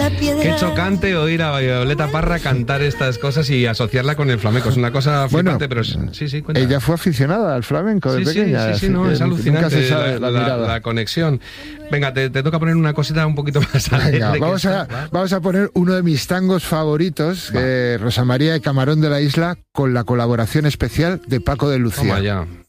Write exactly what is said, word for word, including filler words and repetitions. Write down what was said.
la piedra. Qué chocante oír a Violeta Parra cantar estas cosas y asociarla con el flamenco. Es una cosa flipante, bueno, pero sí, sí, cuenta. Ella fue aficionada al flamenco de sí, pequeña. Sí, sí, sí, no, es alucinante la, la, la, la, la conexión. Venga, te, te toca poner una cosita un poquito más alegre. Venga, vamos, a, vamos a poner uno de mis tangos favoritos, eh, Rosa María de Camarón de la Isla, con la colaboración especial de Paco de Lucía. Toma ya.